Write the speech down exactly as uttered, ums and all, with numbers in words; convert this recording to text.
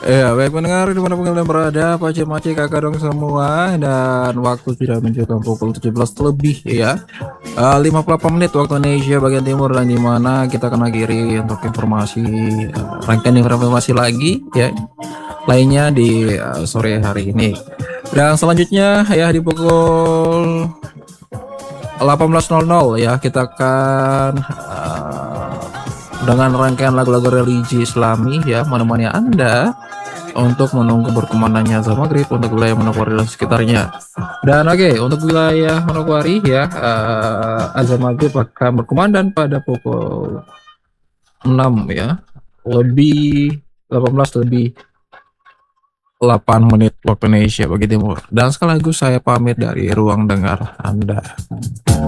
Ya, baik pendengar dimanapun kalian berada, pace-mace kakak dong semua, dan waktu sudah menunjukkan pukul tujuh belas lebih ya, uh, lima puluh delapan menit waktu Indonesia bagian timur, dan dimana kita akan akhiri untuk informasi uh, rangkaian informasi lagi ya lainnya di uh, sore hari ini. Dan selanjutnya ya di pukul delapan belas nol nol ya kita akan uh, dengan rangkaian lagu-lagu religi Islami ya menemani Anda untuk menunggu berkumandangnya azan maghrib untuk wilayah Manokwari dan sekitarnya. Dan oke, okay, untuk wilayah Manokwari ya uh, azan maghrib akan berkumandang pada pukul enam ya, lebih delapan belas lebih delapan menit waktu Indonesia bagi timur. Dan sekaligus saya pamit dari ruang dengar Anda.